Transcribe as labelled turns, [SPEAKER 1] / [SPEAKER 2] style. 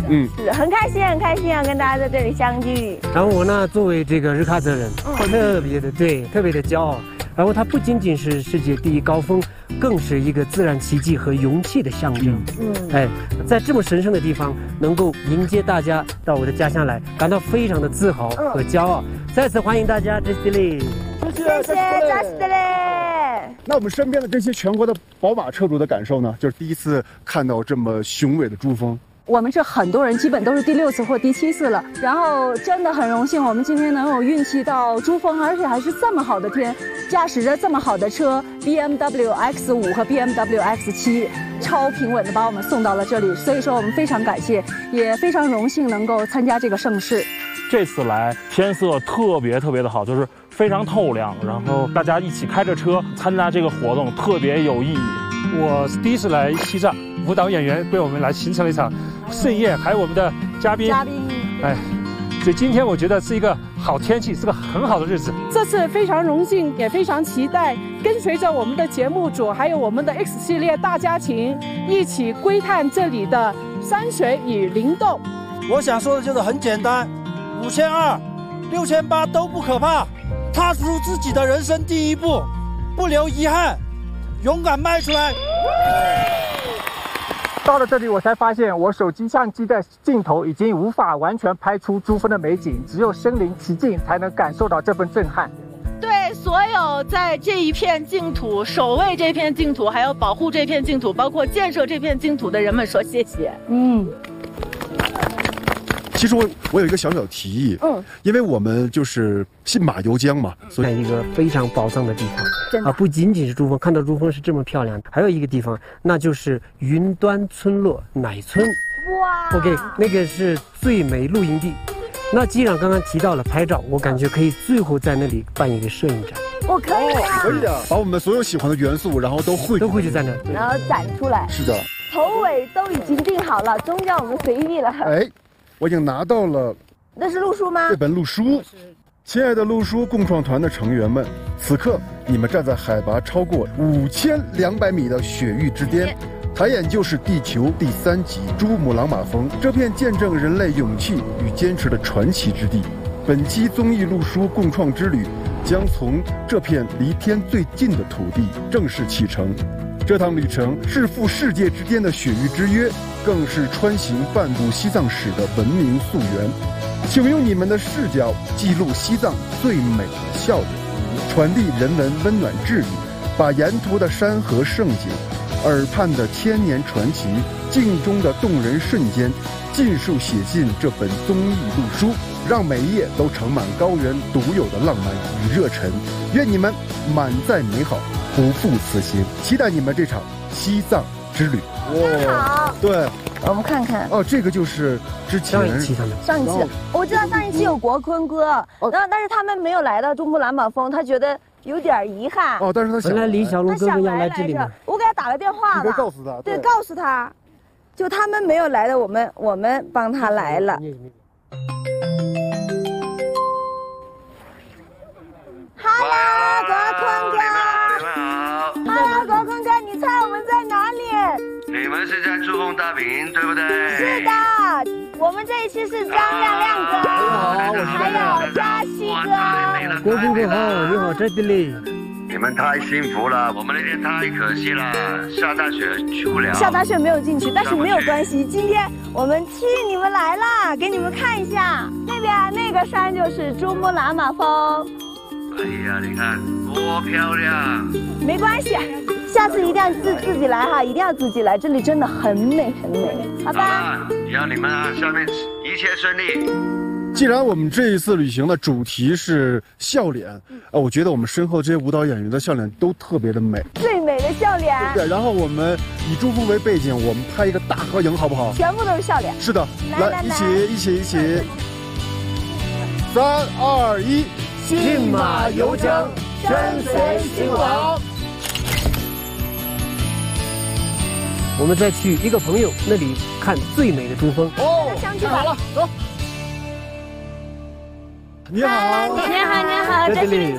[SPEAKER 1] 是很开心，很开心啊，跟大家在这里相聚。
[SPEAKER 2] 然后我呢，作为这个日喀则人，特别的骄傲。然后它不仅仅是世界第一高峰，更是一个自然奇迹和勇气的象征。在这么神圣的地方，能够迎接大家到我的家乡来，感到非常的自豪和骄傲。再次欢迎大家，扎西德勒，
[SPEAKER 1] 谢谢扎西德勒。
[SPEAKER 3] 那我们身边的这些全国的宝马车主的感受呢？就是第一次看到这么雄伟的珠峰。
[SPEAKER 4] 我们这很多人基本都是第6次或第7次了，然后真的很荣幸，我们今天能有运气到珠峰，而且还是这么好的天，驾驶着这么好的车 BMW X5 和 BMW X7，超平稳的把我们送到了这里，所以说我们非常感谢，也非常荣幸能够参加这个盛事。
[SPEAKER 5] 这次来天色特别的好，就是非常透亮，然后大家一起开着车参加这个活动特别有意义。
[SPEAKER 6] 我是第一次来西藏，舞蹈演员为我们来形成了一场盛宴，还有我们的嘉宾，所以今天我觉得是一个好天气，是个很好的日子。
[SPEAKER 7] 这次非常荣幸，也非常期待跟随着我们的节目组，还有我们的 X 系列大家庭，一起窥探这里的山水与灵动。
[SPEAKER 8] 我想说的就是很简单，5200、6800都不可怕，踏出自己的人生第一步，不留遗憾，勇敢迈出来。
[SPEAKER 6] 到了这里，我才发现我手机相机的镜头已经无法完全拍出珠峰的美景，只有身临其境才能感受到这份震撼。
[SPEAKER 7] 对所有在这一片净土守卫这片净土，还有保护这片净土，包括建设这片净土的人们说谢谢。
[SPEAKER 3] 其实我有一个小提议，因为我们就是信马由缰嘛，
[SPEAKER 2] 所以一个非常宝藏的地方不仅仅是珠峰，看到珠峰是这么漂亮，还有一个地方，那就是云端村落乃村。哇 ，OK， 那个是最美露营地。那既然刚刚提到了拍照，我感觉可以最后在那里办一个摄影展。
[SPEAKER 1] 我可以啊，
[SPEAKER 3] 可以的，把我们所有喜欢的元素，然后都汇聚
[SPEAKER 2] 在那，
[SPEAKER 1] 然后展出来。
[SPEAKER 3] 是的，
[SPEAKER 1] 头尾都已经定好了，中间我们随意了。
[SPEAKER 3] 我已经拿到了，
[SPEAKER 1] 那是路书吗？
[SPEAKER 3] 这本路书。亲爱的路书共创团的成员们，此刻你们站在海拔超过5200米的雪域之巅，抬眼就是地球第3极珠穆朗玛峰，这片见证人类勇气与坚持的传奇之地。本期综艺路书共创之旅将从这片离天最近的土地正式启程。这趟旅程是赴世界之巅的雪域之约，更是穿行半部西藏史的文明溯源。请用你们的视角记录西藏最美的笑脸，传递人文温暖治愈，把沿途的山河盛景、耳畔的千年传奇、镜中的动人瞬间，尽数写进这本综艺路书，让每一页都盛满高原独有的浪漫与热忱。愿你们满载美好，不负此行。期待你们这场西藏之旅。
[SPEAKER 1] 好，
[SPEAKER 3] 对，
[SPEAKER 1] 我们看看。
[SPEAKER 3] 这个就是之前
[SPEAKER 1] 上一期我知道上一期有国坤哥，但是他们没有来到珠穆朗玛峰，他觉得有点遗憾。
[SPEAKER 3] 但是他
[SPEAKER 2] 本来李小龙哥哥要来这里，
[SPEAKER 1] 我给他打个电话了，
[SPEAKER 3] 你告诉他，
[SPEAKER 1] 对，告诉他，就他们没有来的，我们帮他来了。Hello， 国坤哥。Hello， 国坤哥，你猜我们在哪里？
[SPEAKER 9] 你们是在珠峰大坪，对不对？
[SPEAKER 1] 是的，我们这一期是张亮亮哥，还有嘉熙哥。
[SPEAKER 2] 国坤哥好，你好，这里。
[SPEAKER 9] 你们太幸福了，我们那天太可惜了，下大雪去不了。
[SPEAKER 1] 下大雪没有进去，但是没有关系，今天我们替你们来了，给你们看一下，那边那个山就是珠穆朗玛峰。
[SPEAKER 9] 哎呀，你看多漂亮！
[SPEAKER 1] 没关系，下次一定要自己来哈，一定要自己来，这里真的很美很美，好吧？
[SPEAKER 9] 让你们下面一切顺利。
[SPEAKER 3] 既然我们这一次旅行的主题是笑脸，我觉得我们身后这些舞蹈演员的笑脸都特别的美，
[SPEAKER 1] 最美的笑脸。
[SPEAKER 3] 对，然后我们以珠峰为背景，我们拍一个大合影，好不好？
[SPEAKER 1] 全部都是笑脸。
[SPEAKER 3] 是的，来一起，3、2、1，
[SPEAKER 2] 信马由缰，跟随心王。我们再去一个朋友那里看最美的珠峰。
[SPEAKER 3] 太好了，走。你好，
[SPEAKER 1] 你好，这是